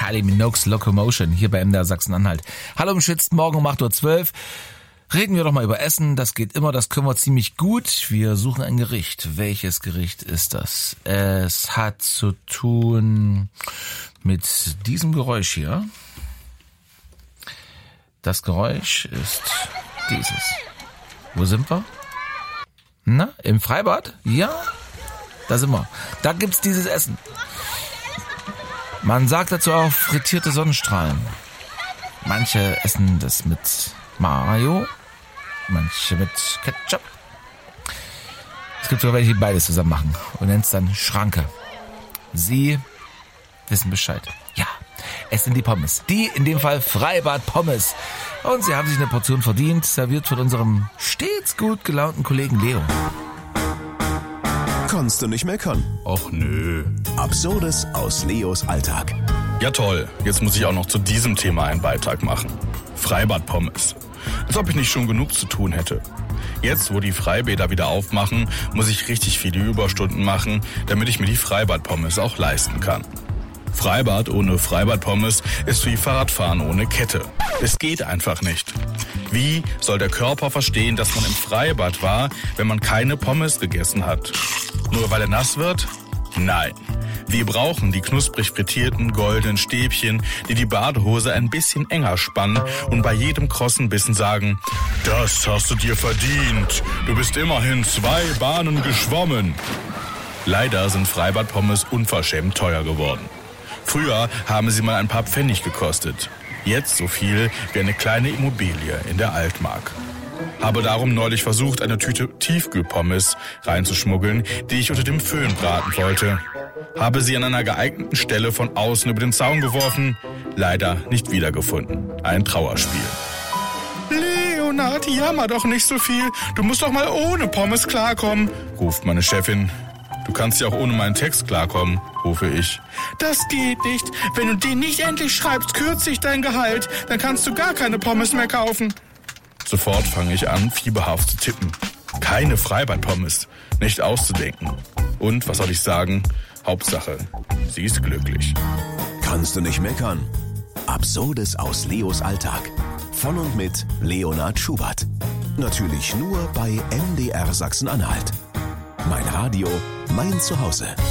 Kylie Minogue's Locomotion hier bei MDR Sachsen-Anhalt. Hallo im Schützt, morgen um 8.12 Uhr. Reden wir doch mal über Essen, das geht immer, das können wir ziemlich gut. Wir suchen ein Gericht. Welches Gericht ist das? Es hat zu tun mit diesem Geräusch hier. Das Geräusch ist dieses. Wo sind wir? Na, im Freibad? Ja, da sind wir. Da gibt's dieses Essen. Man sagt dazu auch frittierte Sonnenstrahlen. Manche essen das mit Mayo, manche mit Ketchup. Es gibt sogar welche, die beides zusammen machen und nennt es dann Schranke. Sie wissen Bescheid. Ja, es sind die Pommes. Die, in dem Fall Freibad-Pommes. Und sie haben sich eine Portion verdient, serviert von unserem stets gut gelaunten Kollegen Leo. Kannst du nicht meckern? Och nö. Absurdes aus Leos Alltag. Ja toll, jetzt muss ich auch noch zu diesem Thema einen Beitrag machen. Freibad-Pommes. Als ob ich nicht schon genug zu tun hätte. Jetzt, wo die Freibäder wieder aufmachen, muss ich richtig viele Überstunden machen, damit ich mir die Freibad-Pommes auch leisten kann. Freibad ohne Freibad-Pommes ist wie Fahrradfahren ohne Kette. Es geht einfach nicht. Wie soll der Körper verstehen, dass man im Freibad war, wenn man keine Pommes gegessen hat? Nur weil er nass wird? Nein. Wir brauchen die knusprig frittierten goldenen Stäbchen, die die Badehose ein bisschen enger spannen und bei jedem krossen Bissen sagen, das hast du dir verdient. Du bist immerhin 2 Bahnen geschwommen. Leider sind Freibad-Pommes unverschämt teuer geworden. Früher haben sie mal ein paar Pfennig gekostet. Jetzt so viel wie eine kleine Immobilie in der Altmark. Habe darum neulich versucht, eine Tüte Tiefkühlpommes reinzuschmuggeln, die ich unter dem Föhn braten wollte. Habe sie an einer geeigneten Stelle von außen über den Zaun geworfen, leider nicht wiedergefunden. Ein Trauerspiel. Leonard, jammer doch nicht so viel. Du musst doch mal ohne Pommes klarkommen, ruft meine Chefin. Du kannst ja auch ohne meinen Text klarkommen, rufe ich. Das geht nicht. Wenn du den nicht endlich schreibst, kürze ich dein Gehalt. Dann kannst du gar keine Pommes mehr kaufen. Sofort fange ich an, fieberhaft zu tippen. Keine Freibad-Pommes. Nicht auszudenken. Und, was soll ich sagen? Hauptsache, sie ist glücklich. Kannst du nicht meckern? Absurdes aus Leos Alltag. Von und mit Leonard Schubert. Natürlich nur bei MDR Sachsen-Anhalt. Mein Radio, mein Zuhause.